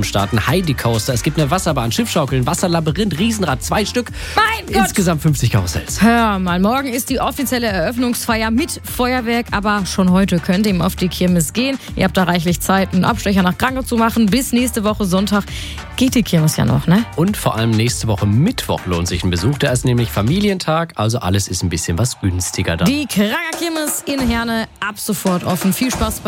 Start. Ein Heidi-Coaster, es gibt eine Wasserbahn, Schiffschaukeln, Wasserlabyrinth, Riesenrad, 2 Stück. Mein Gott! Insgesamt 50 Karussells. Hör mal, morgen ist die offizielle Eröffnungsfeier mit Feuerwerk, aber schon heute könnt ihr auf die Kirmes gehen. Ihr habt da reichlich Zeit, einen Abstecher nach Kranke zu machen. Bis nächste Woche Sonntag geht die Kirmes ja noch, ne? Und vor allem nächste Woche Mittwoch lohnt sich ein Besuch. Da ist nämlich Familientag, also alles ist ein bisschen was günstiger da. Die Kranger Kirmes in Herne ab sofort offen. Viel Spaß bei